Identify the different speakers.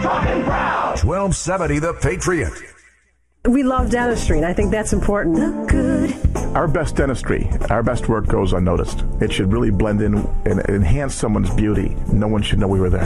Speaker 1: Armstrong and Brown.
Speaker 2: 1270 The Patriot.
Speaker 3: We love dentistry, and I think that's important. Look good.
Speaker 4: Our best dentistry, our best work goes unnoticed. It should really blend in and enhance someone's beauty. No one should know we were there.